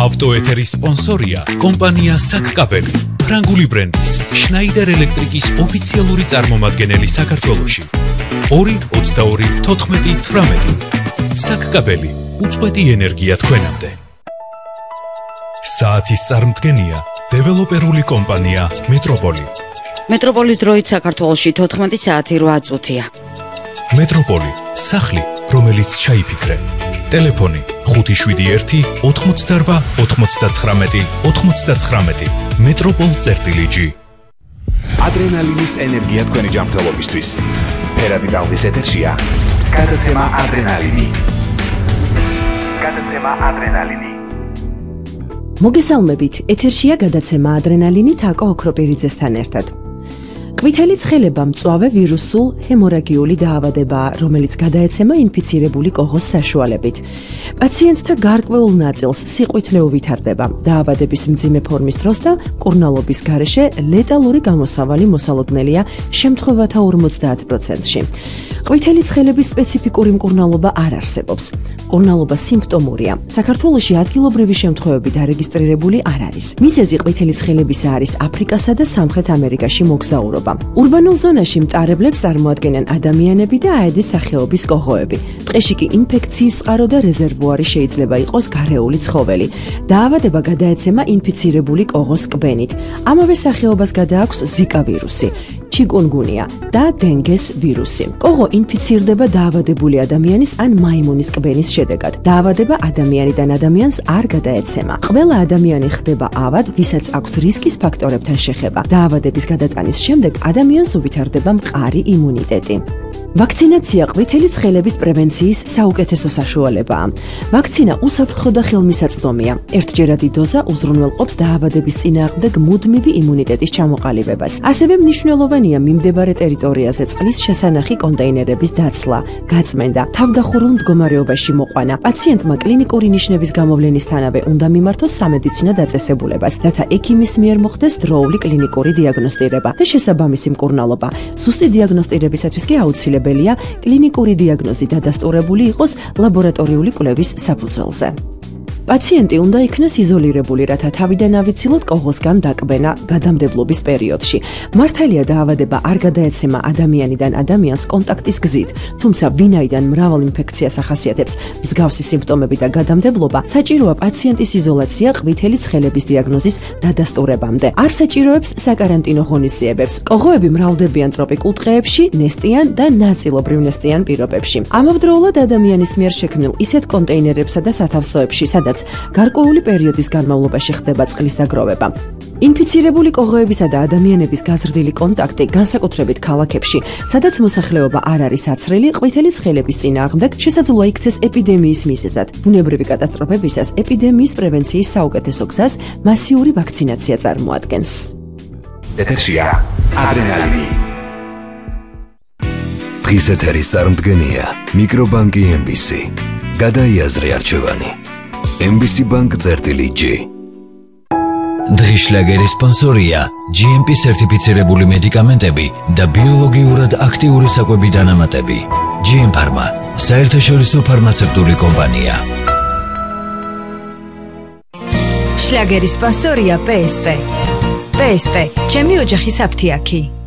ავტოეთერის სპონსორია კომპანია საკკაბელი, ფრანგული ბრენდის შნაიდერ ელექტრიკის ოფიციალური წარმომადგენელი საქართველოში. 2-22-14-18 საკკაბელი, უწყვეტი ენერგია თქვენამდე. საათის წარმდგენია დეველოპერული კომპანია მეტროპოლი. მეტროპოლის დროით საქართველოში 14 საათი 8 წუთია. მეტროპოლი, სახლი, რომელიც ჩაიფიქრე. ტელეფონი 578-88-99-99. Metropol.G. ადრენალინის ენერგია თქვენი ჯანმრთელობისთვის. ფერადი ტალღის ეთერშია გადაცემა ადრენალინი. მოგესალმებით, ეთერშია გადაცემა ადრენალინი თაკო ოქროპირიძესთან ერთად. ყვითელი ცხელება მწვავე ვირუსულ ჰემორაგიული დაავადებაა, რომელიც გადაეცემა ინფიცირებული კოღოს საშუალებით. პაციენტთა გარკვეულ ნაწილს სიყვითლე უვითარდება. დაავადების მძიმე ფორმის დროს და მკურნალობის გარეშე ლეტალური გამოსავალი მოსალოდნელია შემთხვევათა 50%-ში. ყვითელი ცხელების სპეციფიკური მკურნალობა არ არსებობს. მკურნალობა სიმპტომურია. საქართველოში ადგილობრივი შემთხვევები დარეგისტრირებული არ არის. მიზეზი ყვითელი ცხელებისა არის აფრიკასა და სამხრეთ ამერიკაში მოგზაურობა. ურბანულ ზონაში მტარებლებს წარმოადგენენ ადამიანები და აედის სახეობის კოღოები. ტყეში კი ინფექციის წყარო და რეზერვუარი შეიძლება იყოს გარეული ცხოველი. დაავადება გადაეცემა ინფიცირებული კოღოს კბენით. ამავე სახეობას გადააქვს ზიკა ვირუსი, ჩიკუნგუნია და დენგეს ვირუსი. კოღო ინფიცირდება დაავადებული ადამიანის ან მაიმუნის კბენის შედეგად. დაავადება ადამიანიდან ადამიანს არ გადაეცემა. ყველა ადამიანი ხდება ავად, ვისაც აქვს რისკის ფაქტორებთან შეხება. დაავადების გადატანის შემდეგ ადამიანს უვითარდება მყარი იმუნიტეტი. ვაქცინაცია ყვითელი ცხელების პრევენციის საუკეთესო საშუალებაა. ვაქცინა უსაფრთხო და ხელმისაწვდომია. ერთჯერადი დოზა უზრუნველყოფს დაავადების წინააღმდეგ მუდმივი იმუნიტეტის ჩამოყალიბებას. ასევე მნიშვნელოვანია მიმდებარე ტერიტორიაზე წყლის შესანახი კონტეინერების დაცლა, გაწმენდა, თავდახურულ მდგომარეობაში მოყვანა. პაციენტმა კლინიკური ნიშნების გამოვლენისთანავე უნდა მიმართოს სამედიცინო დაწესებულებას, რათა ექიმის მიერ მოხდეს დროული კლინიკური დიაგნოსტირება და შესაბამისი მკურნალობა. ზუსტი დიაგნოსტირებისათვის კი აუცილებელია კლინიკური დიაგნოზი დადასტურებული იყოს ლაბორატორიული კვლევის საფუძველზე. პაციენტი უნდა იქნას იზოლირებული, რათა თავიდან ავიცილოთ კოღოსგან დაკბენა გადამდებლობის პერიოდში. მართალია დაავადება არ გადაეცემა ადამიანიდან ადამიანს კონტაქტის გზით, თუმცა ვინაიდან მრავალ ინფექციას ახასიათებს მსგავსი სიმპტომები და გადამდებლობა, საჭიროა პაციენტის იზოლაცია ყვითელი ცხელების დიაგნოზის დადასტურებამდე. არ საჭიროებს საკარანტინო ღონისძიებებს. კოღოები მრავლდებიან ტროპიკულ ტყეებში, ნესტიან და ნაწილობრივ ნესტიან პირობებში. ამავდროულად ადამიანის მიერ შექმნილ ისეთ კონტეინერებსა და სათავსოებში, სადაც გარკვეული პერიოდის განმავლობაში ხდება წყლის დაგროვება. ინფიცირებული კოღოებისა და ადამიანების გაზრდილი კონტაქტი, განსაკუთრებით ქალაქებში, სადაც მოსახლეობა არ არის აცრელი, ყვითელი ცხელების წინააღმდეგ შესაძლოა იქცეს ეპიდემიის მიზეზად. ბუნებრივი კატასტროფებისას ეპიდემიის პრევენციის საუკეთესო გზას მასიური ვაქცინაცია წარმოადგენს. ეთერშია ადრენალინი. დღის ეთერის წარმდგენია მიკრობანკი MBC. გადაიაზრე არჩევანი. MBC-Bank.G. დღის შლაგერის სპონსორია GMP სერტიფიცირებული მედიკამენტები და ბიოლოგიურად აქტიური საკვები დანამატები. GM Pharma, საერთაშორისო ფარმაცევტული კომპანია. შლაგერის სპონსორია PSP. PSP, ჩემი ოჯახის აფთიაქი.